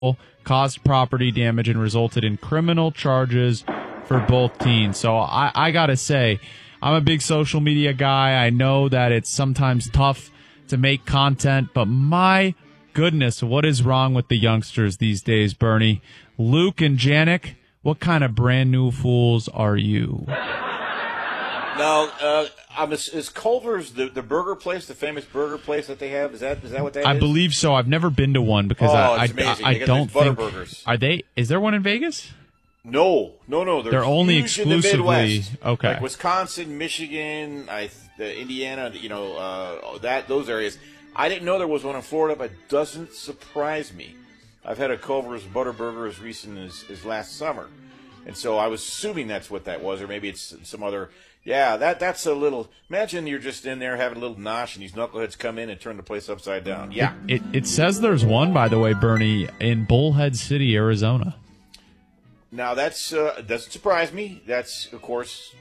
caused property damage, and resulted in criminal charges for both teens. So I got to say, I'm a big social media guy. I know that it's sometimes tough to make content, but my goodness, what is wrong with the youngsters these days, Bernie? Luke and Janik, what kind of brand new fools are you? Now, is Culver's the burger place, the famous burger place that they have? Is that what that is? I believe so. I've never been to one because I don't think. Are they? Is there one in Vegas? No. They're only exclusively in the Midwest. Okay. Like Wisconsin, Michigan, Indiana. Those areas. I didn't know there was one in Florida, but it doesn't surprise me. I've had a Culver's Butterburger as recent as last summer, and so I was assuming that's what that was, or maybe it's some other. Yeah, that's a little. Imagine you're just in there having a little nosh, and these knuckleheads come in and turn the place upside down. Yeah. It says there's one, by the way, Bernie, in Bullhead City, Arizona. Now that's doesn't surprise me. That's of course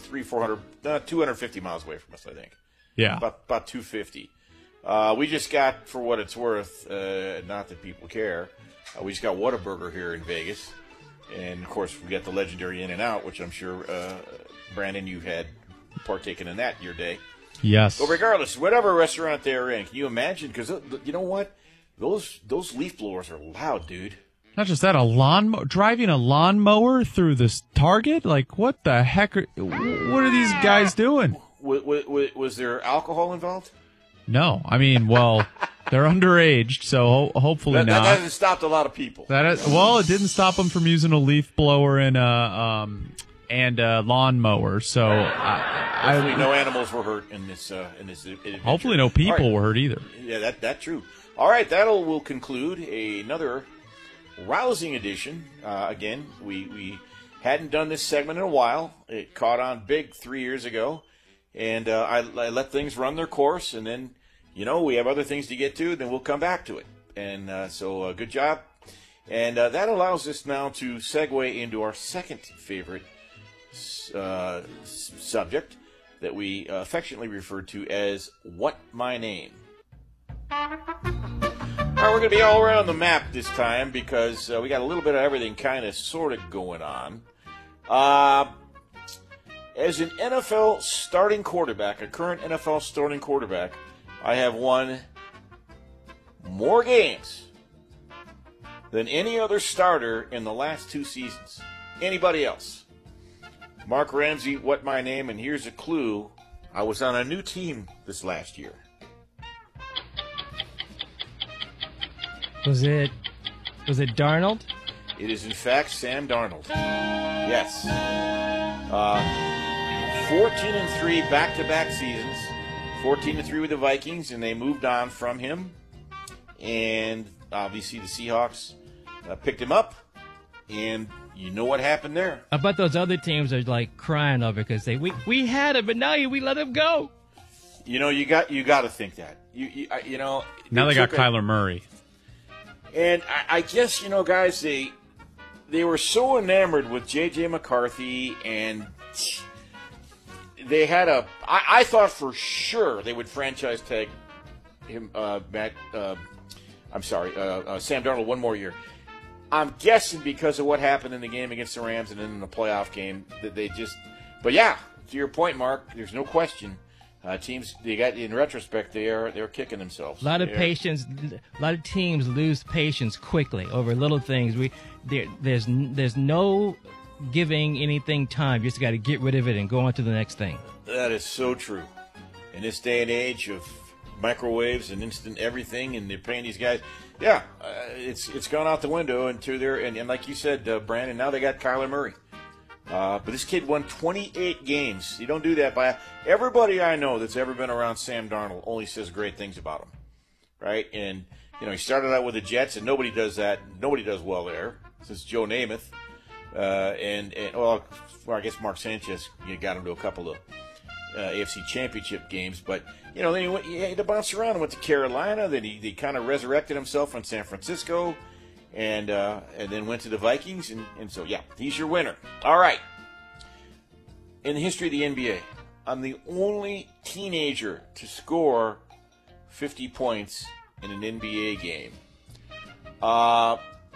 250 miles away from us, I think. Yeah, about 250. We just got, for what it's worth, not that people care, we just got Whataburger here in Vegas, and of course we got the legendary In-N-Out, which I'm sure Brandon, you've had partaken in that in your day. Yes. But regardless, whatever restaurant they're in, can you imagine? Because you know what, those leaf blowers are loud, dude. Not just that, driving a lawnmower through this Target? Like, what the heck? What are these guys doing? Was there alcohol involved? No. I mean, well, they're underage, so hopefully not. That hasn't stopped a lot of people. It didn't stop them from using a leaf blower and a lawnmower. So hopefully no animals were hurt in this. Hopefully no people were hurt either. Yeah, that's true. All right, will conclude another rousing edition. Again, we hadn't done this segment in a while. It caught on big 3 years ago, and I let things run their course, and then, we have other things to get to, then we'll come back to it. And so good job. And that allows us now to segue into our second favorite subject that we affectionately refer to as What My Name. All right, we're going to be all around the map this time because we got a little bit of everything kind of sort of going on. As an NFL starting quarterback, a current NFL starting quarterback, I have won more games than any other starter in the last 2 seasons. Anybody else? Mark Ramsey, What My Name, and here's a clue. I was on a new team this last year. Was it Darnold? It is, in fact, Sam Darnold. Yes. 14-3 back-to-back seasons. 14-3 with the Vikings, and they moved on from him. And obviously the Seahawks picked him up, and you know what happened there. I bet those other teams are like crying over because we had him, but now we let him go. You got to think that. Now they got Kyler Murray. And I guess, guys, they were so enamored with J.J. McCarthy, and they had I thought for sure they would franchise tag him, Sam Darnold one more year. I'm guessing because of what happened in the game against the Rams and then in the playoff game that they just. But yeah, to your point, Mark, there's no question. Teams, they got, in retrospect, they're kicking themselves. A lot of patience. A lot of teams lose patience quickly over little things. There's no giving anything time. You just got to get rid of it and go on to the next thing. That is so true. In this day and age of microwaves and instant everything, and they're paying these guys, it's gone out the window. And like you said, Brandon, now they got Kyler Murray. But this kid won 28 games. You don't do that by everybody I know that's ever been around Sam Darnold only says great things about him, right? And he started out with the Jets, and nobody does that. Nobody does well there since Joe Namath, and I guess Mark Sanchez got him to a couple of AFC Championship games. But then he had to bounce around and went to Carolina. Then he kind of resurrected himself in San Francisco. And then went to the Vikings, and so, he's your winner. All right. In the history of the NBA, I'm the only teenager to score 50 points in an NBA game.